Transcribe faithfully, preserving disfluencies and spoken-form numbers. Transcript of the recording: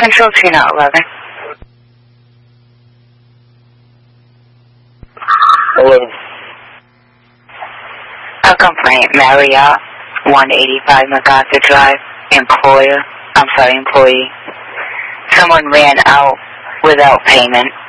Control Trina eleven. eleven. A complaint, Marriott, one eighty-five MacArthur Drive, employer, I'm sorry, employee. Someone ran out without payment.